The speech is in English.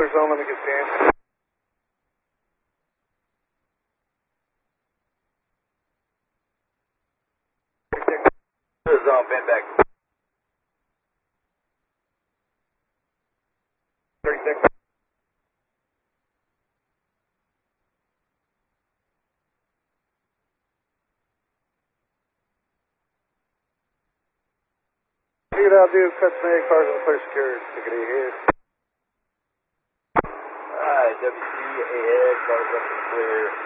clear zone, let me get scanned. Clear zone, bend back. 36. What I'll do is cut some A cars and clear security. Take it ahead. Alright, WC ahead, cars up and clear.